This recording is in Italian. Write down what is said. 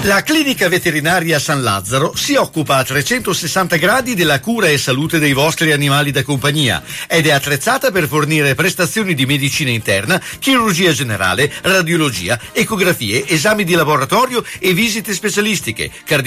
La clinica veterinaria San Lazzaro si occupa a 360 gradi della cura e salute dei vostri animali da compagnia ed è attrezzata per fornire prestazioni di medicina interna, chirurgia generale, radiologia, ecografie, esami di laboratorio e visite specialistiche,